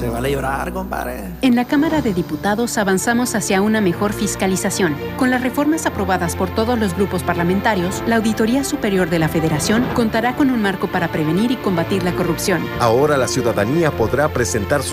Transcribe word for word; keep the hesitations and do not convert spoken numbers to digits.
Se vale llorar, compadre. En la Cámara de Diputados avanzamos hacia una mejor fiscalización. Con las reformas aprobadas por todos los grupos parlamentarios, la Auditoría Superior de la Federación contará con un marco para prevenir y combatir la corrupción. Ahora la ciudadanía podrá presentar su